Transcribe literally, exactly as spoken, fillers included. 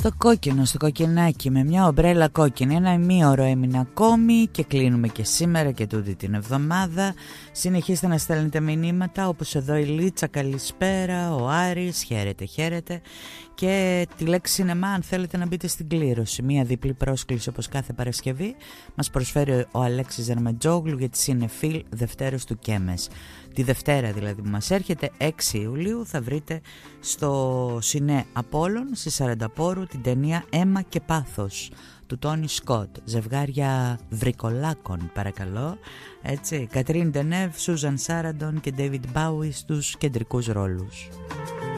Στο κόκκινο, στο κοκκινάκι, με μια ομπρέλα κόκκινη. Ένα ημίωρο έμεινε ακόμη και κλείνουμε και σήμερα και τούτη την εβδομάδα. Συνεχίστε να στέλνετε μηνύματα, όπως εδώ η Λίτσα, καλησπέρα, ο Άρης, χαίρετε, χαίρετε. Και τη λέξη σινεμά, αν θέλετε να μπείτε στην κλήρωση. Μια διπλή πρόσκληση όπως κάθε Παρασκευή μας προσφέρει ο Αλέξης Ζερμετζόγλου για τη Σινεφίλ Δευτέρες του Κέμες. Τη Δευτέρα δηλαδή που μας έρχεται, έξι Ιουλίου, θα βρείτε στο Σινέ Απόλλων, στη Σαρανταπόρου, την ταινία «Αίμα και πάθος» του Τόνι Σκοτ. Ζευγάρια βρικολάκων, παρακαλώ. Έτσι, Κατρίν Ντενεύ, Σούζαν Σάραντον και Ντέιβιντ Μπάουι στους κεντρικούς ρόλους.